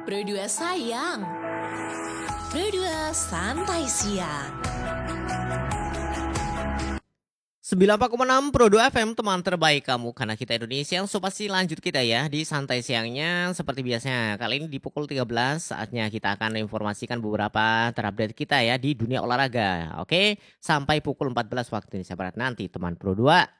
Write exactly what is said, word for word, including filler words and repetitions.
Pro dua sayang. Pro dua santai siang. sembilan puluh empat koma enam Pro dua F M, teman terbaik kamu, karena kita Indonesia. So pasti lanjut kita ya di santai siangnya seperti biasanya. Kali ini di pukul tiga belas saatnya kita akan informasikan beberapa terupdate kita ya di dunia olahraga. Oke, sampai pukul empat belas waktu Indonesia Barat nanti teman Pro dua